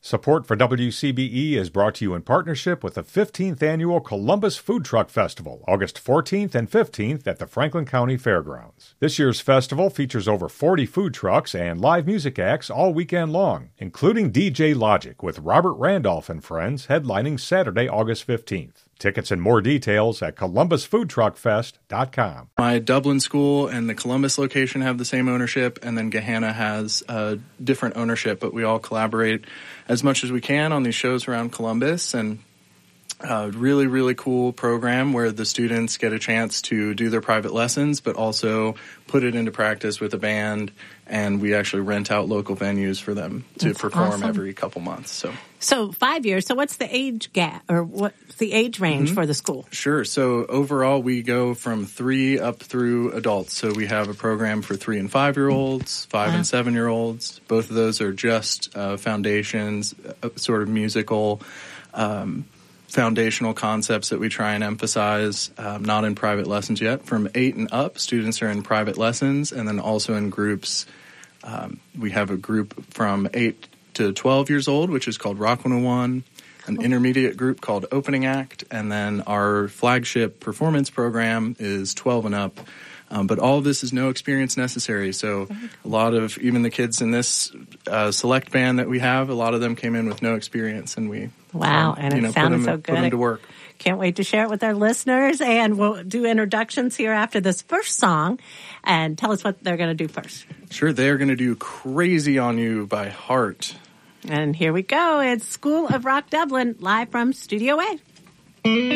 Support for WCBE is brought to you in partnership with the 15th Annual Columbus Food Truck Festival, August 14th and 15th at the Franklin County Fairgrounds. This year's festival features over 40 food trucks and live music acts all weekend long, including DJ Logic with Robert Randolph and Friends headlining Saturday, August 15th. Tickets and more details at columbusfoodtruckfest.com. My Dublin school and the Columbus location have the same ownership, and then Gahanna has a different ownership, but we all collaborate as much as we can on these shows around Columbus, and really, really cool program where the students get a chance to do their private lessons, but also put it into practice with a band, and we actually rent out local venues for them to perform every couple months. So 5 years. So what's the age gap, or what's the age range for the school? Sure. So overall, we go from 3 up through adults. So we have a program for 3 and 5-year-olds, 5 and 7-year-olds. Both of those are just foundations, sort of musical foundational concepts that we try and emphasize, not in private lessons yet. From 8 and up, students are in private lessons, and then also in groups. We have a group from 8 to 12 years old, which is called Rock 101, an intermediate group called Opening Act, and then our flagship performance program is 12 and up. But all of this is no experience necessary. So a lot of, even the kids in this select band that we have, a lot of them came in with no experience, and we and it sounded so good. Put them to work. Can't wait to share it with our listeners, and we'll do introductions here after this first song, and tell us what they're going to do first. Sure, they're going to do Crazy on You by Heart. And here we go. It's School of Rock Dublin, live from Studio A.